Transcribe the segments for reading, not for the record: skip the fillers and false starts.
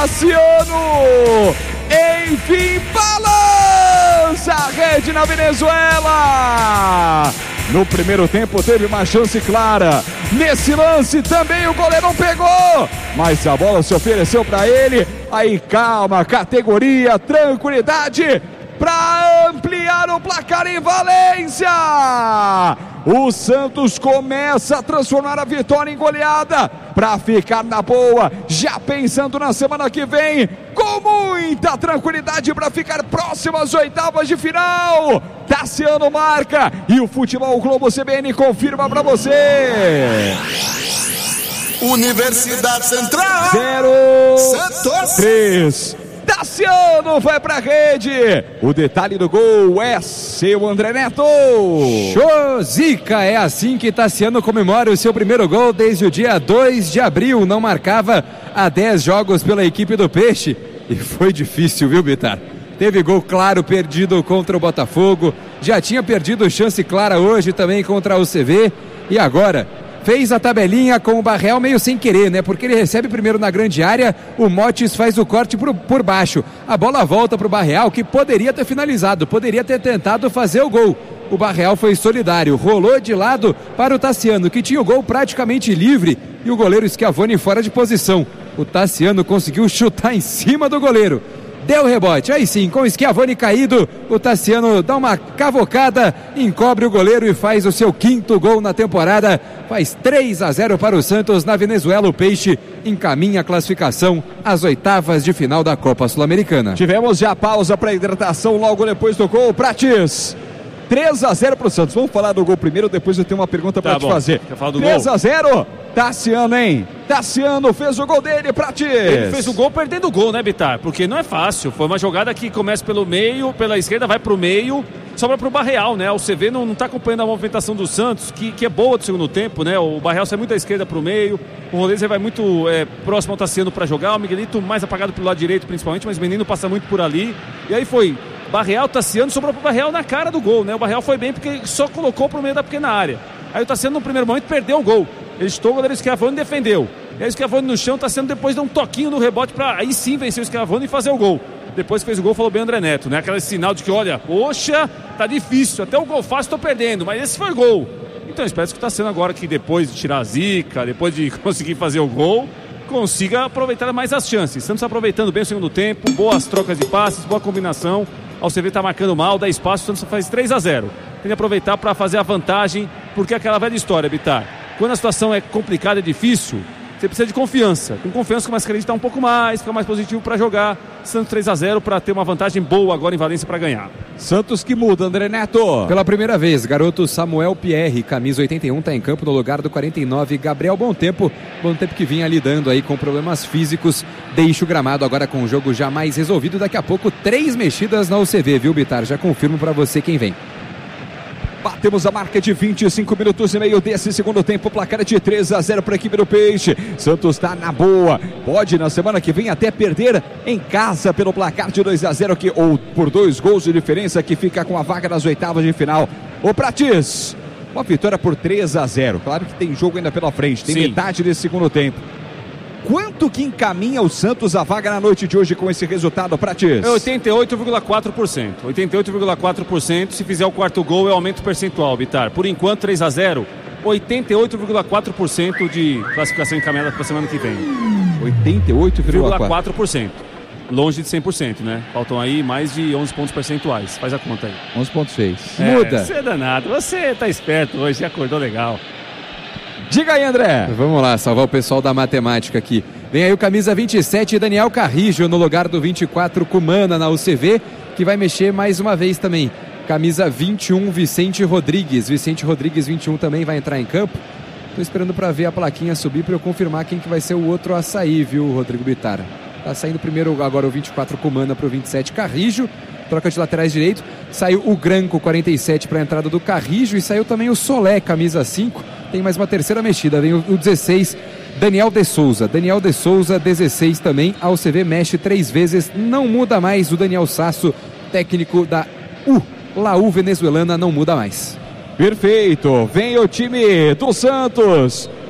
Tassiano, enfim, balança a rede na Venezuela. No primeiro tempo teve uma chance clara. Nesse lance também o goleirão pegou, mas a bola se ofereceu para ele. Aí calma, categoria, tranquilidade para ampliar o placar em Valência. O Santos começa a transformar a vitória em goleada para ficar na boa, já pensando na semana que vem, com muita tranquilidade para ficar próximo às oitavas de final. Tassiano marca e o Futebol Globo CBN confirma para você. Universidade Central 0, Santos 3. Tassiano vai pra rede. O detalhe do gol é seu, André Neto. Zica, é assim que Tassiano comemora o seu primeiro gol desde o dia 2 de abril. Não marcava há 10 jogos pela equipe do Peixe. E foi difícil, viu, Bitar? Teve gol claro perdido contra o Botafogo. Já tinha perdido chance clara hoje também contra o CV. E agora fez a tabelinha com o Barreal meio sem querer, né? Porque ele recebe primeiro na grande área, o Motes faz o corte por baixo. A bola volta para o Barreal, que poderia ter finalizado, poderia ter tentado fazer o gol. O Barreal foi solidário, rolou de lado para o Tassiano, que tinha o gol praticamente livre, e o goleiro Schiavoni fora de posição. O Tassiano conseguiu chutar em cima do goleiro. Deu rebote, aí sim, com o Schiavoni caído, o Tassiano dá uma cavocada, encobre o goleiro e faz o seu 5º gol na temporada. Faz 3-0 para o Santos na Venezuela. O Peixe encaminha a classificação às oitavas de final da Copa Sul-Americana. Tivemos já pausa para hidratação logo depois do gol. Prates, 3-0 para o Santos. Vamos falar do gol primeiro, depois eu tenho uma pergunta para te fazer. 3-0, Tassiano, hein? Tassiano fez o gol dele, Prates. Ele fez o gol perdendo o gol, né, Bitar? Porque não é fácil. Foi uma jogada que começa pelo meio, pela esquerda, vai pro meio, sobra pro Barreal, né? O CV não tá acompanhando a movimentação do Santos, que é boa do segundo tempo, né? O Barreal sai muito da esquerda pro meio, o Roleza vai muito próximo ao Tassiano para jogar, o Miguelito mais apagado pelo lado direito principalmente, mas o Menino passa muito por ali. E aí foi Barreal, Tassiano, sobrou pro Barreal na cara do gol, né? O Barreal foi bem porque só colocou pro meio da pequena área. Aí o Tassiano no primeiro momento perdeu o gol. Ele estou, o goleiro Schiavoni defendeu. E aí o Schiavoni no chão, Tassiano depois deu um toquinho no rebote para aí sim vencer o Schiavoni e fazer o gol. Depois que fez o gol, falou bem André Neto, né? Aquele sinal de que, olha, poxa, tá difícil, até o gol fácil tô perdendo, mas esse foi gol. Então eu espero que o Tassiano agora, que depois de tirar a zica, depois de conseguir fazer o gol, consiga aproveitar mais as chances. Estamos aproveitando bem o segundo tempo, boas trocas de passes, boa combinação. O CV tá marcando mal, dá espaço, o Santos faz 3-0. Tem que aproveitar para fazer a vantagem, porque é aquela velha história, Bitar. Quando a situação é complicada, é difícil, você precisa de confiança. Com confiança começa a acreditar um pouco mais, fica mais positivo para jogar. Santos 3-0 para ter uma vantagem boa agora em Valência para ganhar. Santos que muda, André Neto. Pela primeira vez, garoto Samuel Pierre, camisa 81, está em campo no lugar do 49, Gabriel Bom Tempo que vinha lidando aí com problemas físicos. Deixa o gramado agora com o jogo já mais resolvido. Daqui a pouco 3 mexidas na UCV, viu, Bitar? Já confirmo para você quem vem. Batemos a marca de 25 minutos e meio desse segundo tempo. Placar de 3-0 para a equipe do Peixe. Santos está na boa. Pode na semana que vem até perder em casa pelo placar de 2-0 ou por 2 gols de diferença, que fica com a vaga nas oitavas de final. Ô Prates, uma vitória por 3-0. Claro que tem jogo ainda pela frente. Tem metade desse segundo tempo. Quanto que encaminha o Santos a vaga na noite de hoje com esse resultado, Prates? É 88,4%. 88,4%. Se fizer o 4º gol, é aumento percentual, Bitar. Por enquanto, 3-0. 88,4% de classificação encaminhada para a semana que vem. 88,4%. Longe de 100%, né? Faltam aí mais de 11 pontos percentuais. Faz a conta aí. 11,6. Muda. Você é danado. Você tá esperto hoje, acordou legal. Diga aí, André. Vamos lá, salvar o pessoal da matemática aqui. Vem aí o camisa 27, Daniel Carrijo, no lugar do 24, Cumana, na UCV, que vai mexer mais uma vez também. Camisa 21, Vicente Rodrigues. Vicente Rodrigues, 21, também vai entrar em campo. Tô esperando para ver a plaquinha subir para eu confirmar quem que vai ser o outro a sair, viu, Rodrigo Bitar? Tá saindo primeiro agora o 24, Cumana, pro 27, Carrijo. Troca de laterais direito. Saiu o Granco, 47, para a entrada do Carrijo. E saiu também o Solé, camisa 5. Tem mais uma terceira mexida. Vem o 16, Daniel de Souza. Daniel de Souza, 16 também. A UCV mexe 3 vezes. Não muda mais. O Daniel Sasso, técnico da Laú venezuelana, não muda mais. Perfeito. Vem o time do Santos.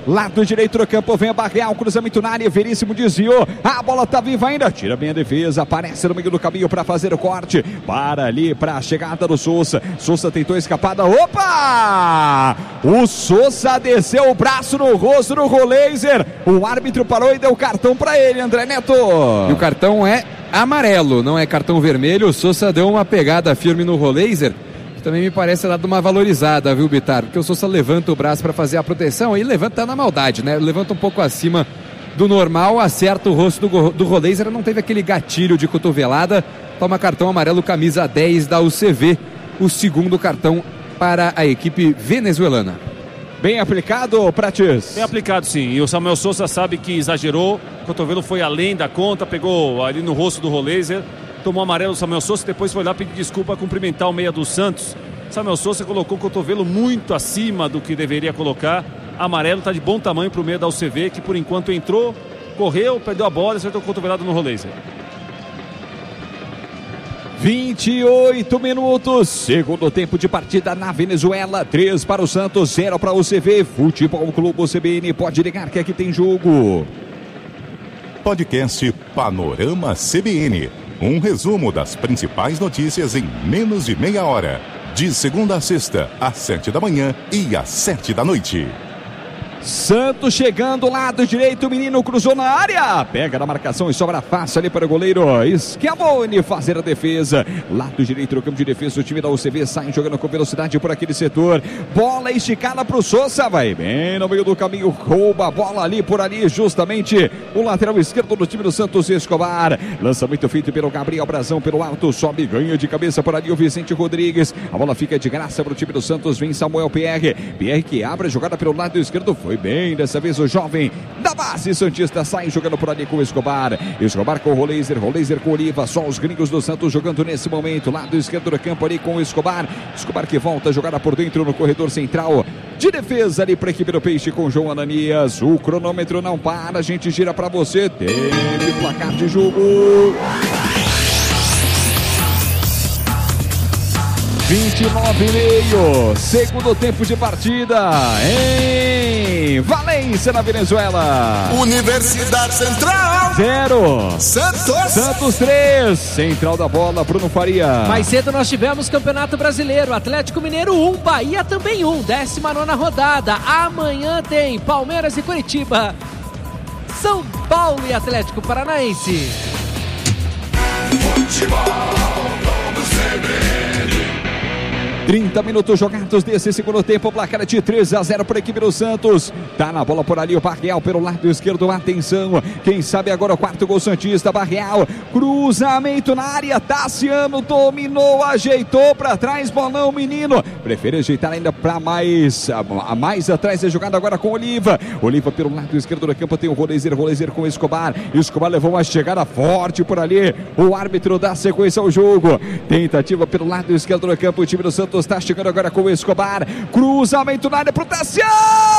lado direito do campo, vem a Barreal, cruzamento na área, Veríssimo desviou, a bola tá viva ainda, tira bem a defesa, aparece no meio do caminho para fazer o corte, para ali, para a chegada do Souza tentou escapada, opa! O Souza desceu o braço no rosto do Roleiser, o árbitro parou e deu cartão para ele, André Neto. E o cartão é amarelo, não é cartão vermelho. O Souza deu uma pegada firme no Roleiser, que também me parece ter dado uma valorizada, viu, Bitar? Porque o Souza levanta o braço para fazer a proteção e levanta na maldade, né? Levanta um pouco acima do normal, acerta o rosto do Roleiser, não teve aquele gatilho de cotovelada. Toma cartão amarelo, camisa 10 da UCV, o segundo cartão para a equipe venezuelana. Bem aplicado, Prates? Bem aplicado, sim. E o Samuel Souza sabe que exagerou. O cotovelo foi além da conta, pegou ali no rosto do Roleiser. Tomou amarelo o Samuel Souza, depois foi lá pedir desculpa, cumprimentar o meia do Santos. Samuel Souza colocou o cotovelo muito acima do que deveria colocar. Amarelo está de bom tamanho para o meia da UCV, que por enquanto entrou, correu, perdeu a bola e acertou o cotovelado no Roleiser. 28 minutos, segundo tempo de partida na Venezuela, 3 para o Santos, 0 para o UCV. Futebol Clube CBN, pode ligar que aqui tem jogo. Podcast Panorama CBN, um resumo das principais notícias em menos de meia hora, de segunda a sexta, às 7 da manhã e às 7 da noite. Santos chegando, lado direito, o menino cruzou na área, pega na marcação e sobra fácil ali para o goleiro Schiavone fazer a defesa, lado direito do campo de defesa, o time da UCV sai jogando com velocidade por aquele setor, bola esticada para o Souza, vai bem no meio do caminho, rouba a bola ali por ali, justamente o lateral esquerdo do time do Santos, Escobar, lançamento feito pelo Gabriel Brazão, pelo alto, sobe, ganha de cabeça por ali o Vicente Rodrigues, a bola fica de graça para o time do Santos, vem Samuel Pierre que abre a jogada pelo lado esquerdo, foi bem, dessa vez o jovem da base santista sai jogando por ali com o Escobar com o Roleiser com o Oliva, só os gringos do Santos jogando nesse momento, lado esquerdo do campo ali com o Escobar que volta a jogada por dentro no corredor central de defesa ali para a equipe do Peixe com João Ananias, o cronômetro não para, a gente gira para você, teve placar de jogo 29,5, segundo tempo de partida em Valência, na Venezuela. Universidade Central 0, Santos 3, central da bola, Bruno Faria. Mais cedo nós tivemos Campeonato Brasileiro, Atlético Mineiro 1, Bahia também 1, 19ª rodada. Amanhã tem Palmeiras e Curitiba, São Paulo e Atlético Paranaense. Futebol Clube CBN. 30 minutos jogados desse segundo tempo, placar de 3-0 para a equipe do Santos. Tá na bola por ali o Barreal pelo lado esquerdo, atenção, quem sabe agora o quarto gol santista, Barreal, cruzamento na área, Tassiano dominou, ajeitou para trás, bolão menino, prefere ajeitar ainda para mais atrás, é jogada agora com Oliva pelo lado esquerdo do campo, tem o Roleiser com o Escobar levou uma chegada forte por ali, o árbitro dá sequência ao jogo, tentativa pelo lado esquerdo do campo, o time do Santos está chegando agora com o Escobar, cruzamento na área pro Tassiano,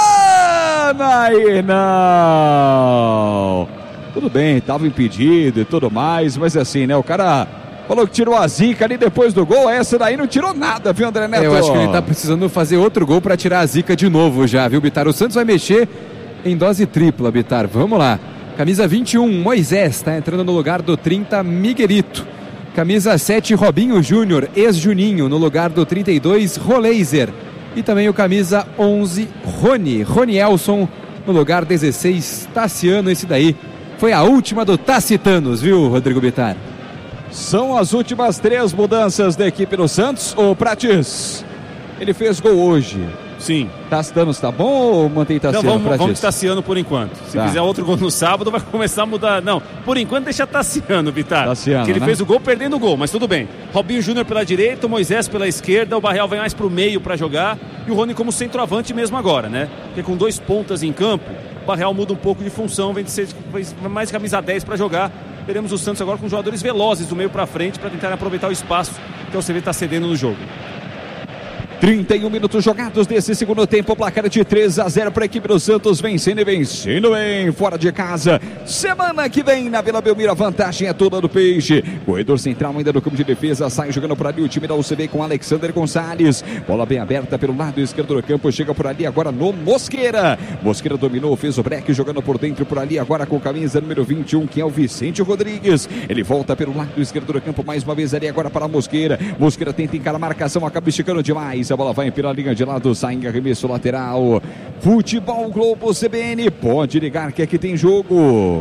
aí não, tudo bem, estava impedido e tudo mais, mas assim, né, o cara falou que tirou a zica ali depois do gol, essa daí não tirou nada, viu, André Neto? Eu acho que ele tá precisando fazer outro gol para tirar a zica de novo já, viu, Bitar? O Santos vai mexer em dose tripla, Bitar, vamos lá, camisa 21, Moisés, está entrando no lugar do 30, Miguelito. Camisa 7, Robinho Júnior, ex-Juninho, no lugar do 32, Roleiser. E também o camisa 11, Ronielson, no lugar 16, Tassiano. Esse daí foi a última do Tassitanos, viu, Rodrigo Bitar? São as últimas 3 mudanças da equipe do Santos. O Prates, ele fez gol hoje. Sim. Tassianos tá bom ou mantém Tassiano? Não, vamos Tassiano por enquanto. Se fizer outro gol no sábado, vai começar a mudar. Não, por enquanto deixa Tassiano, Bitar. Tassiano, que ele né? fez o gol perdendo o gol, mas tudo bem. Robinho Júnior pela direita, o Moisés pela esquerda, o Barreal vai mais pro meio para jogar e o Rony como centroavante mesmo agora, né? Porque com 2 pontas em campo, o Barreal muda um pouco de função, vem de ser mais camisa 10 para jogar. Teremos o Santos agora com jogadores velozes do meio para frente para tentar aproveitar o espaço que o CV está cedendo no jogo. 31 minutos jogados desse segundo tempo, placar de 3-0 para a equipe do Santos, vencendo e vencendo bem, fora de casa. Semana que vem na Vila Belmiro, a vantagem é toda do Peixe. Corredor central ainda no campo de defesa, sai jogando por ali o time da UCB com Alexander Gonçalves. Bola bem aberta pelo lado esquerdo do campo, chega por ali agora no Mosqueira. Mosqueira dominou, fez o break, jogando por dentro por ali agora com camisa número 21, que é o Vicente Rodrigues. Ele volta pelo lado esquerdo do campo, mais uma vez ali agora para a Mosqueira. Mosqueira tenta encarar a marcação, acaba esticando demais. A bola vai pela linha de lado, sai em arremesso lateral. Futebol Globo CBN, pode ligar que aqui tem jogo.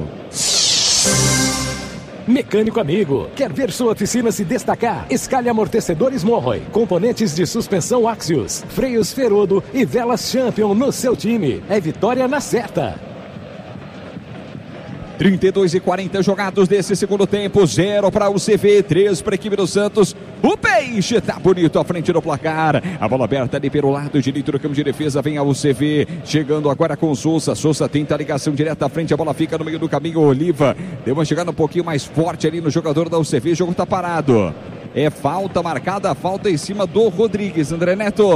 Mecânico amigo, quer ver sua oficina se destacar? Escalhe amortecedores Morroy, componentes de suspensão Axios, freios Ferodo e velas Champion no seu time. É vitória na certa. 32:40 jogados desse segundo tempo, 0 para o CV, 3 para a equipe do Santos. O Peixe tá bonito à frente do placar. A bola aberta ali pelo lado direito do campo de defesa, vem ao CV, chegando agora com Souza. Souza tenta a ligação direta à frente, a bola fica no meio do caminho. Oliva deu uma chegada um pouquinho mais forte ali no jogador da UCV, o jogo tá parado. É falta marcada, falta em cima do Rodrigues, André Neto.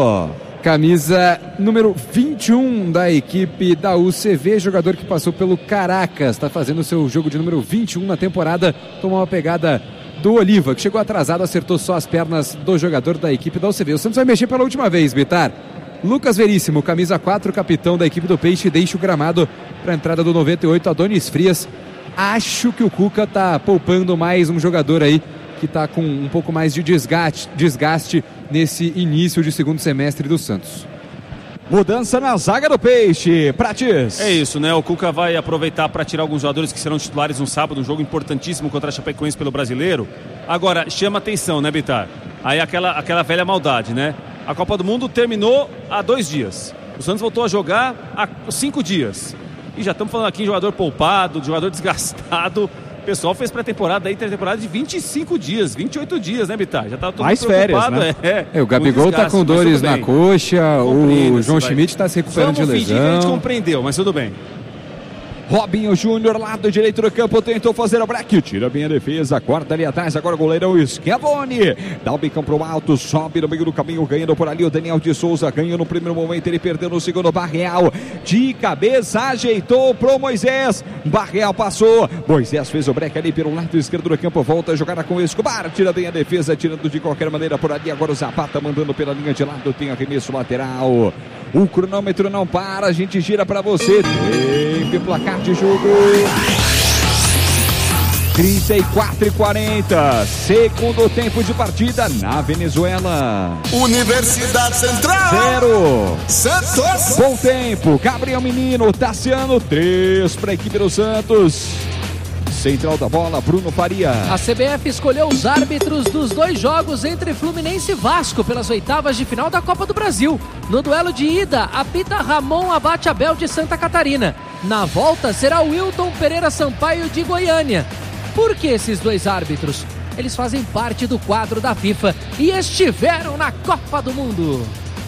Camisa número 21 da equipe da UCV, jogador que passou pelo Caracas, está fazendo o seu jogo de número 21 na temporada, tomou uma pegada do Oliva, que chegou atrasado, acertou só as pernas do jogador da equipe da UCV. O Santos vai mexer pela última vez, Bitar. Lucas Veríssimo, camisa 4, capitão da equipe do Peixe, deixa o gramado para a entrada do 98, Adonis Frias. Acho que o Cuca está poupando mais um jogador aí, que está com um pouco mais de desgaste nesse início de segundo semestre do Santos. Mudança na zaga do Peixe, Prates. É isso, né? O Cuca vai aproveitar para tirar alguns jogadores que serão titulares no sábado, um jogo importantíssimo contra a Chapecoense pelo Brasileiro. Agora, chama atenção, né, Bitar? Aí aquela velha maldade, né? A Copa do Mundo terminou há 2 dias. O Santos voltou a jogar há 5 dias. E já estamos falando aqui em jogador poupado, de jogador desgastado. O pessoal fez pré-temporada aí, temporada de 25 dias, 28 dias, né, Bitar? Já tá todo mais preocupado, férias, né? O Gabigol desgaste, tá com dores na coxa, o João Schmidt tá se recuperando de lesão. Vamos fingir que a gente compreendeu, mas tudo bem. Robinho Júnior, lado direito do campo, tentou fazer o break, tira bem a defesa, corta ali atrás, agora o goleirão Schiavone, dá o bicão pro alto, sobe no meio do caminho, ganhando por ali o Daniel de Souza, ganhou no primeiro momento, ele perdeu no segundo, Barreal, de cabeça, ajeitou pro Moisés, Barreal passou, Moisés fez o break ali pelo lado esquerdo do campo, volta a jogar com o Escobar, tira bem a defesa, tirando de qualquer maneira por ali, agora o Zapata mandando pela linha de lado, tem arremesso lateral. O cronômetro não para, a gente gira para você. Tempo e placar de jogo. 34:40. Segundo tempo de partida na Venezuela. Universidade Central 0. Santos. Bom tempo. Gabriel Menino, Tassiano, 3 para a equipe do Santos. Central da bola, Bruno Faria. A CBF escolheu os árbitros dos 2 jogos entre Fluminense e Vasco pelas oitavas de final da Copa do Brasil. No duelo de ida, apita Ramon Abate Abel de Santa Catarina. Na volta, será Wilton Pereira Sampaio de Goiânia. Por que esses 2 árbitros? Eles fazem parte do quadro da FIFA e estiveram na Copa do Mundo.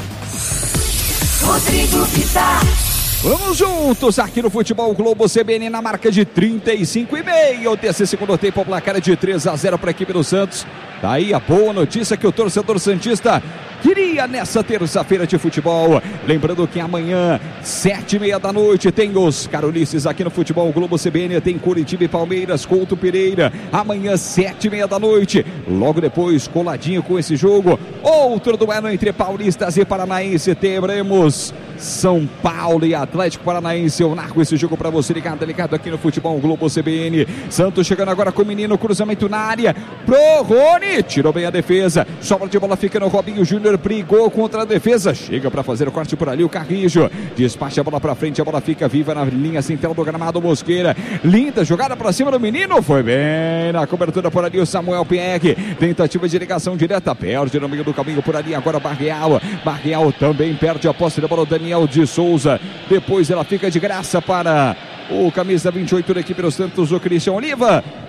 Rodrigo Vitar. Vamos juntos aqui no Futebol Globo CBN na marca de 35,5 desse segundo tempo, o placar de 3-0 para a equipe do Santos. Daí a boa notícia que o torcedor santista queria nessa terça-feira de futebol. Lembrando que amanhã, 7h30 da noite, tem os Carolices aqui no Futebol Globo CBN. Tem Curitiba e Palmeiras, Couto Pereira. Amanhã, 7h30 da noite. Logo depois, coladinho com esse jogo, outro duelo entre paulistas e paranaense. Teremos São Paulo e Atlético Paranaense. Eu narro esse jogo para você ligado aqui no Futebol Globo CBN. Santos chegando agora com o menino, cruzamento na área pro Rony, tirou bem a defesa, sobra de bola fica no Robinho Júnior, brigou contra a defesa, chega para fazer o corte por ali o Carrijo, despacha a bola para frente, a bola fica viva na linha central do gramado. Mosqueira, linda jogada para cima do menino, foi bem na cobertura por ali o Samuel Pierre, tentativa de ligação direta, perde no meio do caminho por ali agora Barreal também perde a posse da bola, o Daniel de Souza, depois ela fica de graça para o camisa 28 da equipe do Santos, o Christian Oliva.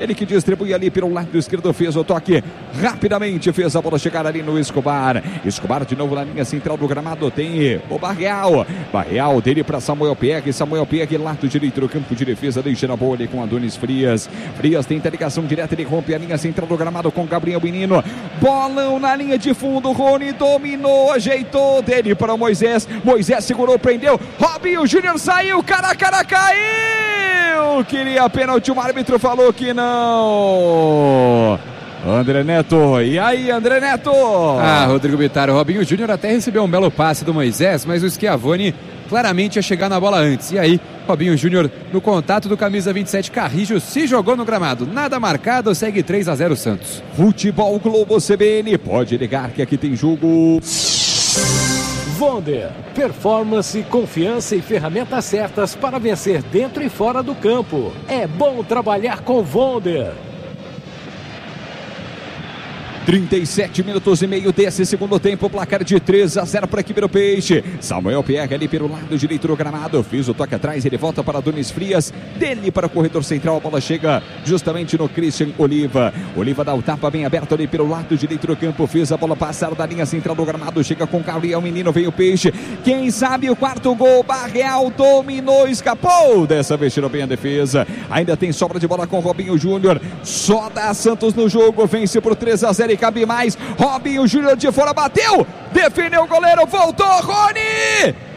ele que distribui ali pelo lado esquerdo, fez o toque rapidamente, fez a bola chegar ali no Escobar. Escobar de novo na linha central do gramado, tem o Barreal dele para Samuel Pierre, lado direito do campo de defesa, deixa na boa ali com Adonis Frias. Frias tenta a ligação direta, ele rompe a linha central do gramado com Gabriel Menino. Bolão na linha de fundo, Rony dominou, ajeitou dele para Moisés segurou, prendeu, Robinho Júnior saiu, cara caiu, queria pênalti, o árbitro falou que não. André Neto, e aí André Neto? Rodrigo Bittar, o Robinho Júnior até recebeu um belo passe do Moisés, mas o Schiavoni claramente ia chegar na bola antes, e aí Robinho Júnior no contato do camisa 27 Carrijo se jogou no gramado, nada marcado, segue 3-0 Santos. Futebol Globo CBN, pode ligar que aqui tem jogo. Vonder, performance, confiança e ferramentas certas para vencer dentro e fora do campo. É bom trabalhar com Vonder. 37 minutos e meio desse segundo tempo, placar de 3-0 para a equipe do Peixe. Samuel Pierre ali pelo lado direito do gramado, fez o toque atrás, ele volta para Adonis Frias, dele para o corredor central, a bola chega justamente no Christian Oliva dá o tapa bem aberto ali pelo lado direito do campo, fez a bola passar da linha central do gramado, chega com Gabriel Menino, veio o Peixe, quem sabe o quarto gol, Barreal dominou, escapou, dessa vez tirou bem a defesa, ainda tem sobra de bola com Robinho Júnior, só dá Santos no jogo, vence por 3-0 e cabe mais, Robinho Júnior de fora, bateu, defendeu o goleiro, voltou, Rony!